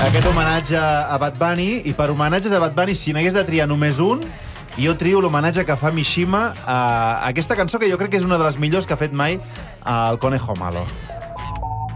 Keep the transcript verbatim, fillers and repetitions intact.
aquest homenatge a Bad Bunny, i per homenatges a Bad Bunny, si n'hagués de triar només un, jo trio l'homenatge que fa Mishima a aquesta cançó, que jo crec que és una de les millors que ha fet mai el Conejo Malo.